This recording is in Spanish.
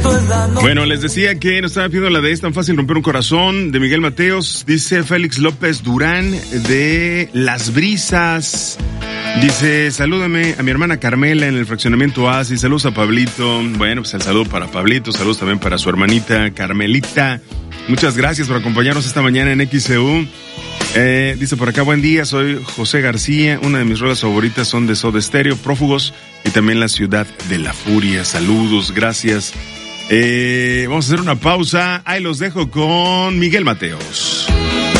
Bueno, les decía que nos estaba pidiendo la de Es tan fácil romper un corazón, de Miguel Mateos. Dice Félix López Durán, de Las Brisas. Dice, salúdame a mi hermana Carmela en el fraccionamiento Oasis. Saludos a Pablito. Bueno, pues el saludo para Pablito. Saludos también para su hermanita Carmelita. Muchas gracias por acompañarnos esta mañana en XCU. Dice por acá, buen día, soy José García. Una de mis rolas favoritas son de Soda Stereo, Prófugos y también La Ciudad de la Furia. Saludos, gracias. Vamos a hacer una pausa. Ahí los dejo con Miguel Mateos.